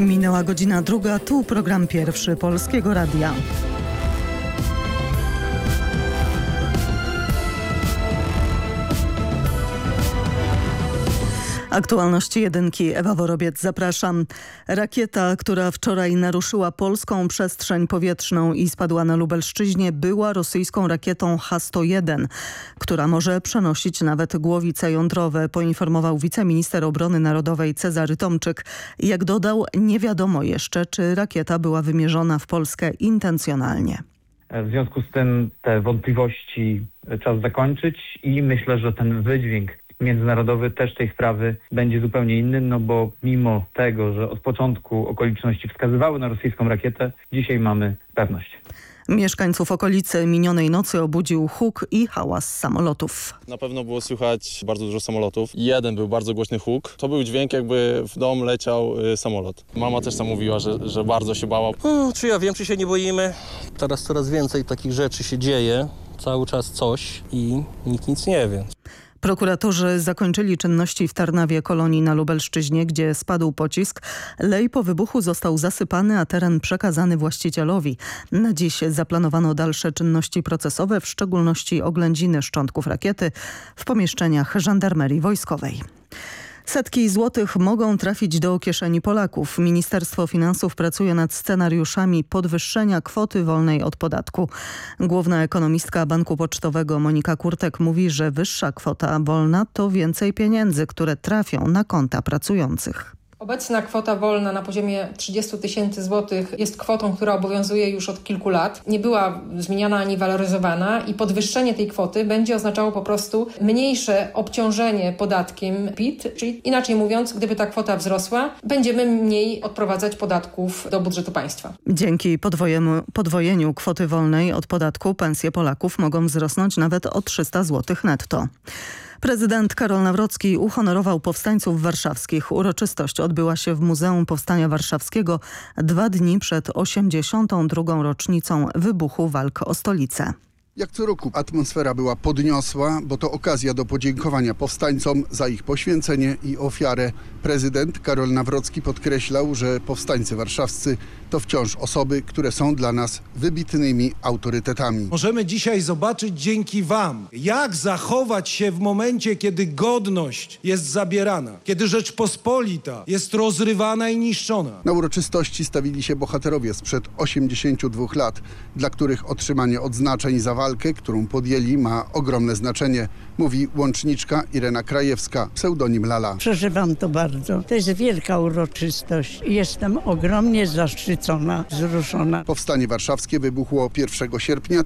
Minęła godzina 2, tu program pierwszy Polskiego Radia. Aktualności jedynki. Ewa Worobiec, zapraszam. Rakieta, która wczoraj naruszyła polską przestrzeń powietrzną i spadła na Lubelszczyźnie, była rosyjską rakietą H-101, która może przenosić nawet głowice jądrowe, poinformował wiceminister obrony narodowej Cezary Tomczyk. Jak dodał, nie wiadomo jeszcze, czy rakieta była wymierzona w Polskę intencjonalnie. W związku z tym te wątpliwości czas zakończyć i myślę, że ten wydźwięk międzynarodowy też tej sprawy będzie zupełnie inny, no bo mimo tego, że od początku okoliczności wskazywały na rosyjską rakietę, dzisiaj mamy pewność. Mieszkańców okolicy minionej nocy obudził huk i hałas samolotów. Na pewno było słychać bardzo dużo samolotów. Jeden był bardzo głośny huk. To był dźwięk, jakby w dom leciał samolot. Mama też tam mówiła, że bardzo się bała. Czy ja wiem, czy się nie boimy? Teraz coraz więcej takich rzeczy się dzieje. Cały czas coś i nikt nic nie wie. Prokuratorzy zakończyli czynności w Tarnawie, kolonii na Lubelszczyźnie, gdzie spadł pocisk. Lej po wybuchu został zasypany, a teren przekazany właścicielowi. Na dziś zaplanowano dalsze czynności procesowe, w szczególności oględziny szczątków rakiety w pomieszczeniach żandarmerii wojskowej. Setki złotych mogą trafić do kieszeni Polaków. Ministerstwo Finansów pracuje nad scenariuszami podwyższenia kwoty wolnej od podatku. Główna ekonomistka Banku Pocztowego Monika Kurtek mówi, że wyższa kwota wolna to więcej pieniędzy, które trafią na konta pracujących. Obecna kwota wolna na poziomie 30 000 złotych jest kwotą, która obowiązuje już od kilku lat. Nie była zmieniana ani waloryzowana i podwyższenie tej kwoty będzie oznaczało po prostu mniejsze obciążenie podatkiem PIT, czyli inaczej mówiąc, gdyby ta kwota wzrosła, będziemy mniej odprowadzać podatków do budżetu państwa. Dzięki podwojeniu kwoty wolnej od podatku pensje Polaków mogą wzrosnąć nawet o 300 zł netto. Prezydent Karol Nawrocki uhonorował powstańców warszawskich. Uroczystość odbyła się w Muzeum Powstania Warszawskiego 2 dni przed 82. rocznicą wybuchu walk o stolicę. Jak co roku atmosfera była podniosła, bo to okazja do podziękowania powstańcom za ich poświęcenie i ofiarę. Prezydent Karol Nawrocki podkreślał, że powstańcy warszawscy to wciąż osoby, które są dla nas wybitnymi autorytetami. Możemy dzisiaj zobaczyć dzięki wam, jak zachować się w momencie, kiedy godność jest zabierana, kiedy Rzeczpospolita jest rozrywana i niszczona. Na uroczystości stawili się bohaterowie sprzed 82 lat, dla których otrzymanie odznaczeń za walkę, którą podjęli, ma ogromne znaczenie, mówi łączniczka Irena Krajewska, pseudonim Lala. Przeżywam to bardzo. To jest wielka uroczystość i jestem ogromnie zaszczycona, wzruszona. Powstanie warszawskie wybuchło 1 sierpnia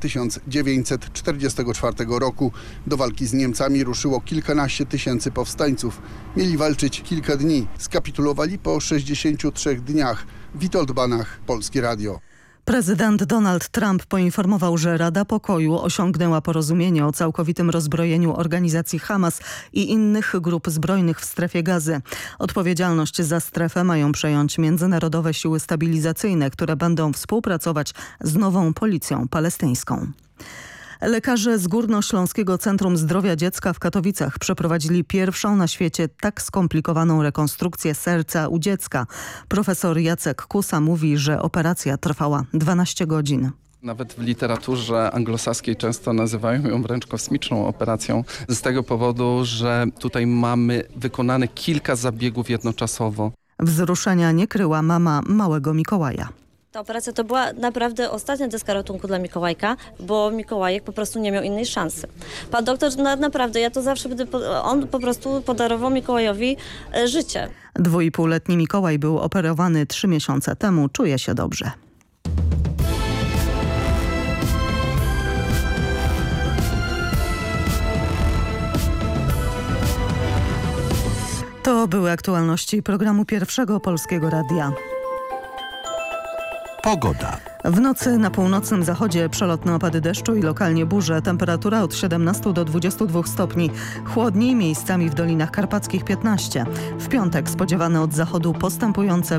1944 roku. Do walki z Niemcami ruszyło kilkanaście tysięcy powstańców. Mieli walczyć kilka dni. Skapitulowali po 63 dniach. Witold Banach, Polskie Radio. Prezydent Donald Trump poinformował, że Rada Pokoju osiągnęła porozumienie o całkowitym rozbrojeniu organizacji Hamas i innych grup zbrojnych w strefie Gazy. Odpowiedzialność za strefę mają przejąć międzynarodowe siły stabilizacyjne, które będą współpracować z nową policją palestyńską. Lekarze z Górnośląskiego Centrum Zdrowia Dziecka w Katowicach przeprowadzili pierwszą na świecie tak skomplikowaną rekonstrukcję serca u dziecka. Profesor Jacek Kusa mówi, że operacja trwała 12 godzin. Nawet w literaturze anglosaskiej często nazywają ją wręcz kosmiczną operacją z tego powodu, że tutaj mamy wykonane kilka zabiegów jednoczasowo. Wzruszenia nie kryła mama małego Mikołaja. Ta operacja to była naprawdę ostatnia deska ratunku dla Mikołajka, bo Mikołajek po prostu nie miał innej szansy. Pan doktor, naprawdę, ja to zawsze on po prostu podarował Mikołajowi życie. 2,5-letni Mikołaj był operowany 3 miesiące temu, czuje się dobrze. To były aktualności programu Pierwszego Polskiego Radia. Pogoda. W nocy na północnym zachodzie przelotne opady deszczu i lokalnie burze. Temperatura od 17 do 22 stopni. Chłodniej miejscami w Dolinach Karpackich 15. W piątek spodziewane od zachodu postępujące